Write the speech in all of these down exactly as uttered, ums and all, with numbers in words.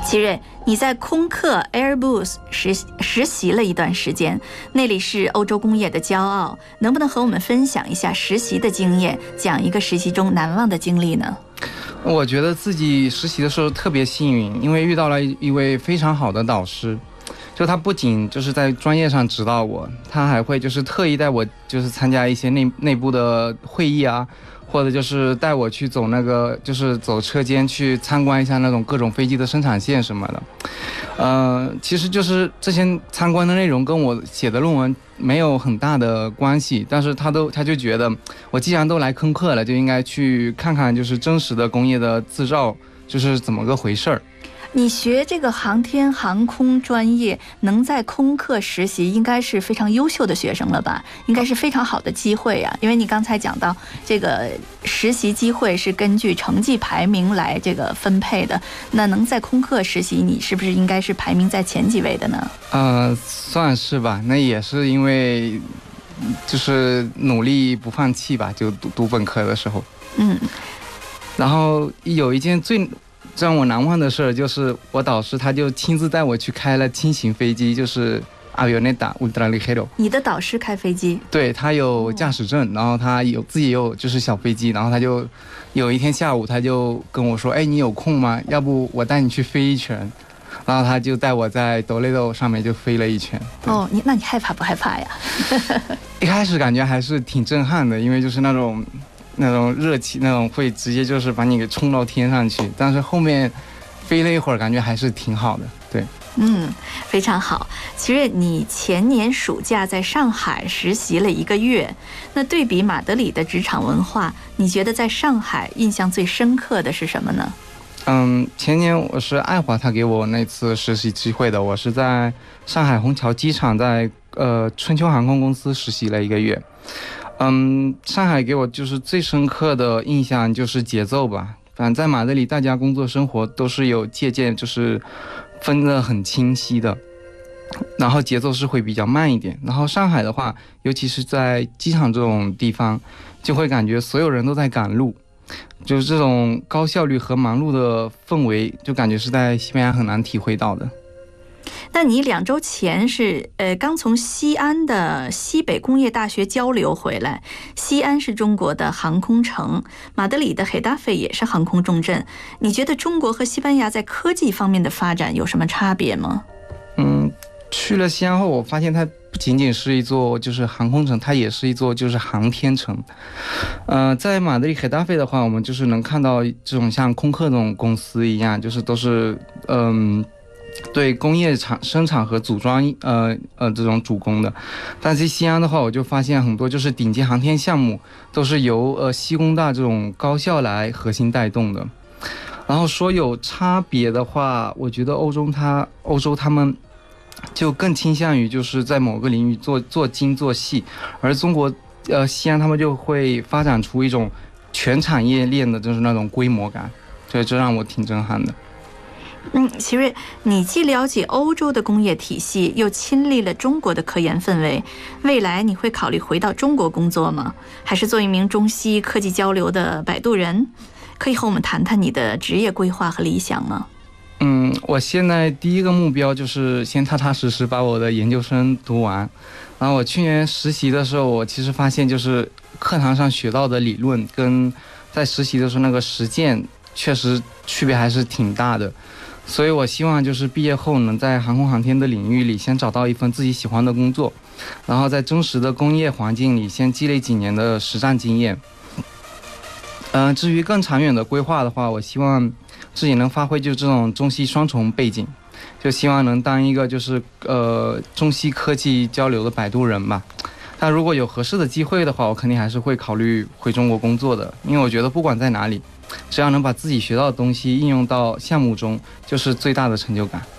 奇瑞，你在空客 Airbus 实实习了一段时间，那里是欧洲工业的骄傲，能不能和我们分享一下实习的经验，讲一个实习中难忘的经历呢？ 我觉得自己实习的时候特别幸运，因为遇到了一位非常好的导师，就他不仅就是在专业上指导我，他还会就是特意带我就是参加一些内内部的会议啊，或者就是带我去走那个就是走车间去参观一下那种各种飞机的生产线什么的。呃，其实就是这些参观的内容跟我写的论文没有很大的关系，但是他都他就觉得我既然都来空客了，就应该去看看就是真实的工业的制造就是怎么个回事儿。 你学这个航天航空专业，能在空客实习，应该是非常优秀的学生了吧？应该是非常好的机会啊！因为你刚才讲到，这个实习机会是根据成绩排名来这个分配的。那能在空客实习，你是不是应该是排名在前几位的呢？ 呃，算是吧。那也是因为就是努力不放弃吧，就读读本科的时候。嗯。然后有一件最让我难忘的事就是我导师他就亲自带我去开了轻型飞机，就是 Avioneta Ultraligero。 你的导师开飞机？ 对，他有驾驶证，然后他有自己也有就是小飞机，然后他就有一天下午他就跟我说，哎，你有空吗？要不我带你去飞一圈。然后他就带我在斗雷斗上面就飞了一圈。 哦，你那你害怕不害怕呀？ 一开始感觉还是挺震撼的，因为就是那种那种热气，那种会直接就是把你给冲到天上去。但是后面飞了一会儿，感觉还是挺好的。对， 嗯，非常好。其实你前年暑假在上海实习了一个月，那对比马德里的职场文化，你觉得在上海印象最深刻的是什么呢？ 嗯，前年我是爱华他给我那次实习机会的，我是在上海虹桥机场在呃春秋航空公司实习了一个月。嗯，上海给我就是最深刻的印象就是节奏吧。反正在马德里，大家工作生活都是有界限，就是分得很清晰的，然后节奏是会比较慢一点。然后上海的话，尤其是在机场这种地方，就会感觉所有人都在赶路，就是这种高效率和忙碌的氛围，就感觉是在西班牙很难体会到的。 那你两周前是呃刚从西安的西北工业大学交流回来，西安是中国的航空城，马德里的黑达菲也是航空重镇。你觉得中国和西班牙在科技方面的发展有什么差别吗？ 嗯，去了西安后，我发现它不仅仅是一座就是航空城，它也是一座就是航天城。呃，在马德里黑达菲的话，我们就是能看到这种像空客这种公司一样，就是都是嗯。对工业厂生产和组装呃呃这种主攻的。但是西安的话，我就发现很多就是顶级航天项目都是由呃西工大这种高校来核心带动的。然后说有差别的话，我觉得欧洲它欧洲他们就更倾向于就是在某个领域做做精做细，而中国呃西安他们就会发展出一种全产业链的就是那种规模感，所以这让我挺震撼的。 嗯，奇瑞，你既了解欧洲的工业体系，又亲历了中国的科研氛围，未来你会考虑回到中国工作吗？还是做一名中西科技交流的摆渡人？可以和我们谈谈你的职业规划和理想吗？ 嗯，我现在第一个目标就是先踏踏实实把我的研究生读完。然后我去年实习的时候，我其实发现就是课堂上学到的理论跟在实习的时候那个实践确实区别还是挺大的。所以我希望就是毕业后能在航空航天的领域里先找到一份自己喜欢的工作，然后在真实的工业环境里先积累几年的实战经验。嗯、呃，至于更长远的规划的话，我希望自己能发挥就这种中西双重背景，就希望能当一个就是呃中西科技交流的摆渡人吧。但如果有合适的机会的话，我肯定还是会考虑回中国工作的，因为我觉得不管在哪里，只要能把自己学到的东西应用到项目中，就是最大的成就感。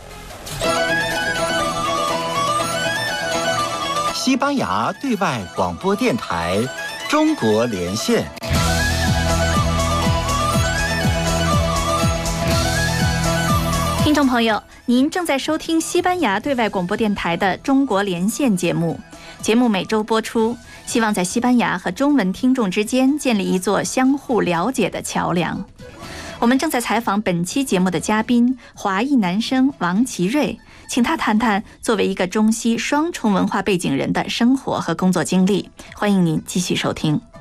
西班牙对外广播电台中国连线。 听众朋友，您正在收听西班牙对外广播电台的中国连线节目，节目每周播出，希望在西班牙和中文听众之间建立一座相互了解的桥梁。 我们正在采访本期节目的嘉宾，华裔男生王奇瑞，请他谈谈作为一个中西双重文化背景人的生活和工作经历。欢迎您继续收听。